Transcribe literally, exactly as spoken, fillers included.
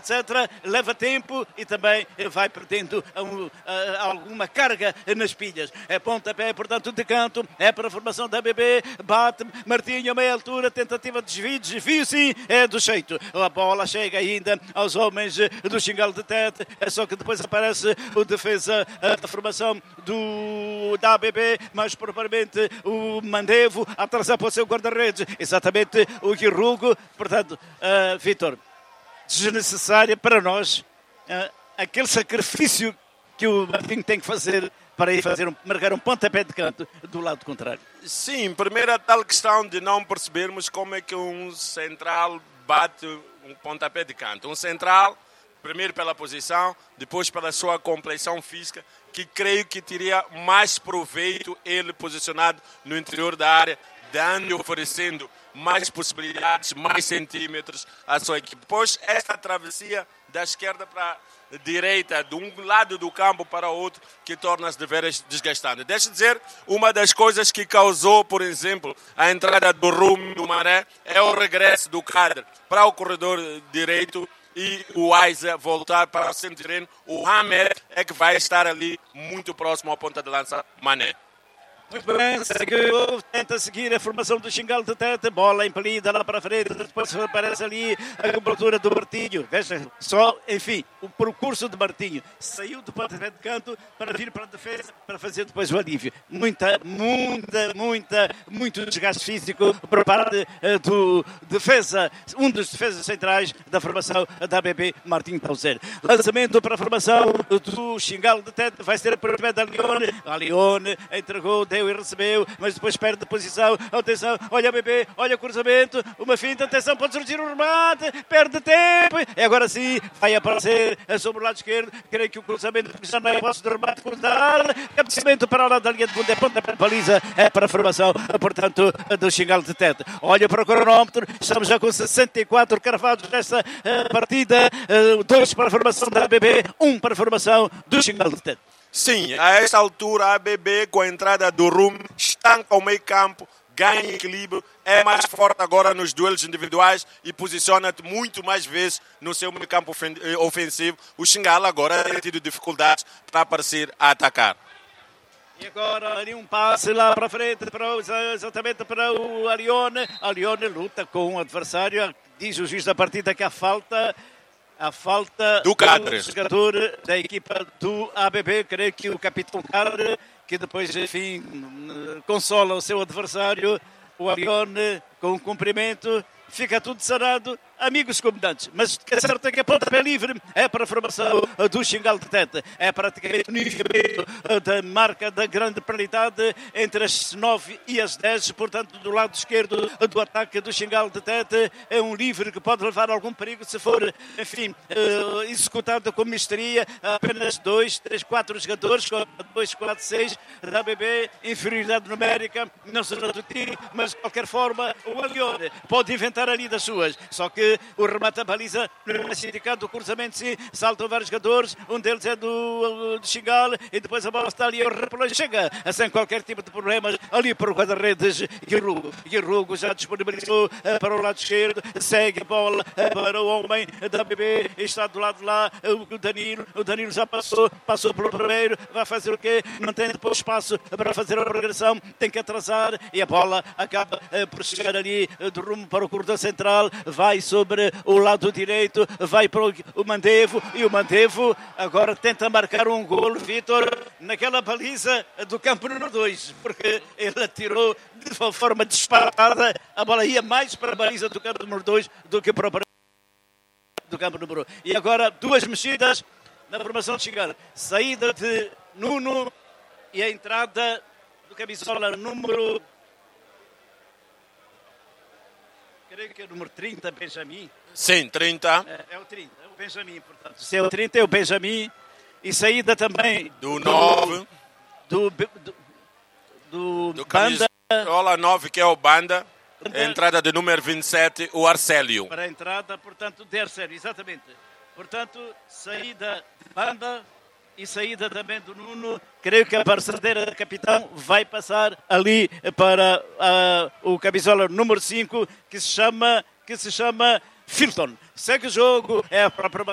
etcétera. Leva tempo e também vai perdendo um, uh, alguma carga nas pilhas. É pontapé, portanto, de canto, é para a formação da A B B, bate Martinho a meia altura, tentativa de desvio, desvio sim, é do jeito. A bola chega ainda aos homens do Xingal de Tete, é só que depois aparece o defesa da formação do, da A B B, mas propriamente o Mandevo a atrasar para o seu guarda-redes, exatamente o Guirrugo. Portanto, uh, Vítor, desnecessária para nós uh, aquele sacrifício que o Martinho tem que fazer para ir fazer um, marcar um pontapé de canto do lado contrário. Sim, primeiro a tal questão de não percebermos como é que um central bate um pontapé de canto. Um central, primeiro pela posição, depois pela sua complexão física, que creio que teria mais proveito ele posicionado no interior da área, dando e oferecendo mais possibilidades, mais centímetros à sua equipe. Depois, esta travessia da esquerda para a direita, de um lado do campo para o outro, que torna-se de veras desgastante. Deixa de dizer, uma das coisas que causou, por exemplo, a entrada do Rumo do Maré é o regresso do Kader para o corredor direito e o Aiza voltar para o centro terreno. O Hamed é que vai estar ali muito próximo à ponta de lança Mané. Muito bem, seguiu, tenta seguir a formação do Xingal de Tete, bola impelida lá para a frente, depois aparece ali a cobertura do Martinho. Veja só, enfim, o percurso de Martinho saiu do pontapé de canto para vir para a defesa, para fazer depois o alívio. Muita, muita, muita, muito desgaste físico por parte uh, do defesa, um dos defesas centrais da formação da A B B, Martinho Pauser. Lançamento para a formação do Xingal de Tete, vai ser por pé da Leone. A Leone entregou, deu e recebeu, mas depois perde posição. Atenção, olha a B B, olha o cruzamento, uma finta, atenção, pode surgir um remate, perde tempo, e agora sim vai aparecer sobre o lado esquerdo. Creio que o cruzamento já não é posse de remate cruzar, cabeceamento para o lado da linha de fundo, é ponta para a baliza, é para a formação, portanto, do Xingal de Tete. Olha para o cronómetro, estamos já com sessenta e quatro cravados nesta uh, partida, dois uh, para a formação da A B B, um para a formação do Xingal de Tete. Sim, a esta altura a A B B, com a entrada do Rum, estanca o meio campo, ganha equilíbrio, é mais forte agora nos duelos individuais e posiciona-te muito mais vezes no seu meio campo ofensivo. O Xingal agora tem tido dificuldades para aparecer a atacar. E agora ali um passe lá para frente, para, exatamente para o Alione. Alione luta com o adversário, diz o juiz da partida que a falta... A falta do, do jogador da equipa do A B B, creio que o capitão Carre, que depois, enfim, consola o seu adversário, o Alione, com um cumprimento, fica tudo sarado, amigos comandantes. Mas é certo que a pontapé livre é para a formação do Xingal de Tete. É praticamente o unificamento da marca da grande penalidade entre as nove e as dez. Portanto, do lado esquerdo do ataque do Xingal de Tete, é um livre que pode levar algum perigo se for, enfim, executado com misteria. Apenas dois, três, quatro jogadores, dois, quatro, seis da A B B, inferioridade numérica, não se nota o tiro, mas de qualquer forma o Alione pode inventar ali das suas. Só que o remate à baliza não é indicado, o cruzamento sim, saltam vários jogadores, um deles é do, do Xingal, e depois a bola está ali, o repelão chega sem qualquer tipo de problemas ali para o guarda-redes Guirrugo. Guirrugo já disponibilizou uh, para o lado esquerdo, segue a bola uh, para o homem da A B B, está do lado de lá uh, o Danilo, o Danilo já passou, passou pelo primeiro, vai fazer o quê? Não tem depois espaço para fazer a progressão, tem que atrasar e a bola acaba uh, por chegar ali uh, do rumo para o corredor central, vai sobre o lado direito, vai para o Mandevo, e o Mandevo agora tenta marcar um golo, Vítor, naquela baliza do campo número dois, porque ele atirou de uma forma disparada, a bola ia mais para a baliza do campo número dois do que para o do campo número um. E agora duas mexidas na formação de Xingal, saída de Nuno e a entrada do camisola número, creio que é o número trinta, Benjamin. Sim, trinta. É, é o trinta, é o Benjamin, portanto. Se é o trinta, é o Benjamin. E saída também do nove. Do, do, do, do, do Banda. Camisola nove, que é o Banda. A entrada de número vinte e sete, o Arcélio. Para a entrada, portanto, de Arcélio, exatamente. Portanto, saída de Banda e saída também do Nuno. Creio que a braçadeira da capitão vai passar ali para uh, o camisola número cinco, que se chama, que se chama Filton. Segue o jogo, é a própria